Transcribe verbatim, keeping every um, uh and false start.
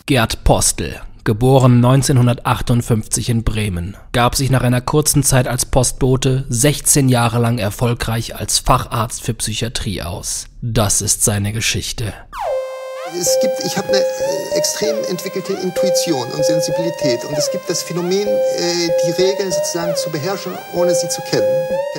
Gerd Postel, geboren neunzehnhundertachtundfünfzig in Bremen, gab sich nach einer kurzen Zeit als Postbote sechzehn Jahre lang erfolgreich als Facharzt für Psychiatrie aus. Das ist seine Geschichte. Es gibt, ich habe eine äh, extrem entwickelte Intuition und Sensibilität und es gibt das Phänomen, äh, die Regeln sozusagen zu beherrschen, ohne sie zu kennen.